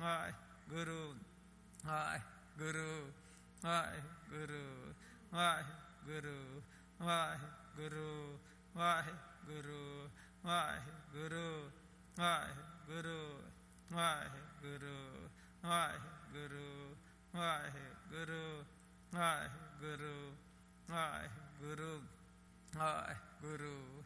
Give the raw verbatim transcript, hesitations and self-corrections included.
Waheguru Waheguru Waheguru Waheguru Waheguru Waheguru Waheguru Waheguru Waheguru Waheguru Waheguru Waheguru Waheguru Waheguru